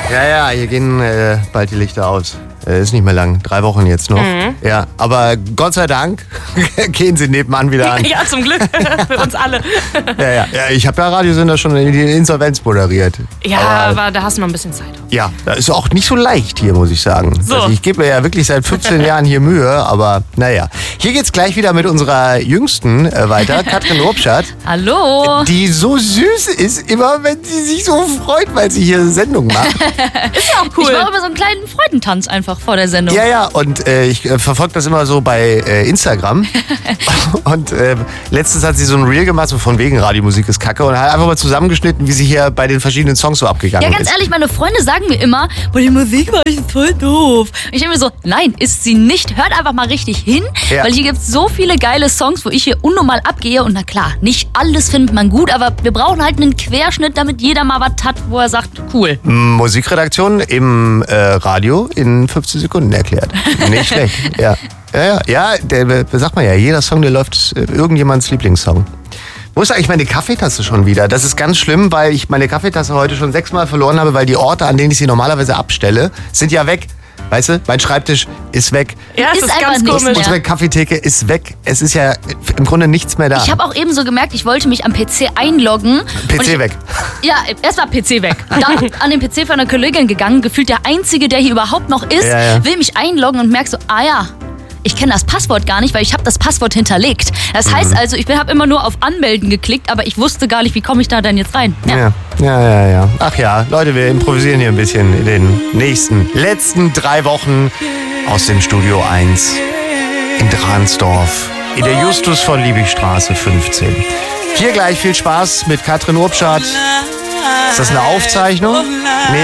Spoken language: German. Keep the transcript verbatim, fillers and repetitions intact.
Ja, ja, hier gehen äh, bald die Lichter aus. Äh, ist nicht mehr lang, drei Wochen jetzt noch. Mhm. Ja, aber Gott sei Dank gehen sie nebenan wieder an. Ja, zum Glück. Für uns alle. Ja, ja. ja ich habe ja Radiosender schon in die Insolvenz moderiert. Ja, aber, aber da hast du noch ein bisschen Zeit. Ja, das ist auch nicht so leicht hier, muss ich sagen. So. Also ich gebe mir ja wirklich seit fünfzehn Jahren hier Mühe, aber naja. Hier geht's gleich wieder mit unserer Jüngsten äh, weiter, Katrin Robschat. Hallo. Die so süß ist, immer wenn sie sich so freut, weil sie hier Sendung macht. Ist ja auch cool. Ich mache immer so einen kleinen Freudentanz einfach vor der Sendung. Ja, ja, und äh, ich äh, verfolge das immer so bei äh, Instagram. Und äh, letztens hat sie so ein Reel gemacht, so von wegen Radiomusik ist Kacke, und hat einfach mal zusammengeschnitten, wie sie hier bei den verschiedenen Songs so abgegangen Ja, ganz ist. ehrlich, meine Freunde sagen mir immer, boah, die Musik war echt voll doof. Und ich denke mir so, nein, ist sie nicht. Hört einfach mal richtig hin, Ja. weil hier gibt es so viele geile Songs, wo ich hier unnormal abgehe. Und na klar, nicht alles findet man gut, aber wir brauchen halt einen Querschnitt, damit jeder mal was hat, wo er sagt, cool. Musikredaktion im äh, Radio in fünfzehn Sekunden erklärt. Nicht schlecht, ja. Ja, ja, ja, der, sagt man ja, jeder Song, der läuft, äh, irgendjemands Lieblingssong. Wo ist eigentlich meine Kaffeetasse schon wieder? Das ist ganz schlimm, weil ich meine Kaffeetasse heute schon sechsmal verloren habe, weil die Orte, an denen ich sie normalerweise abstelle, sind ja weg. Weißt du, mein Schreibtisch ist weg. Ja, das Ist ist, einfach ganz nichts komisch. mehr. Unsere Kaffeetheke ist weg. Es ist ja im Grunde nichts mehr da. Ich habe auch eben so gemerkt, ich wollte mich am P C einloggen. P C und ich, weg. Ja, erst war P C weg. Dann an den P C von einer Kollegin gegangen, gefühlt der Einzige, der hier überhaupt noch ist, Ja, ja. will mich einloggen und merk so, ah ja, ich kenne das Passwort gar nicht, weil ich habe das Passwort hinterlegt. Das heißt also, ich habe immer nur auf Anmelden geklickt, aber ich wusste gar nicht, wie komme ich da denn jetzt rein. Ja. Ja, ja, ja, ja. Ach ja, Leute, wir improvisieren hier ein bisschen in den nächsten, letzten drei Wochen aus dem Studio eins in Dransdorf in der Justus von Liebigstraße fünfzehn. Hier gleich viel Spaß mit Katrin Robschat. Ist das eine Aufzeichnung? Nee.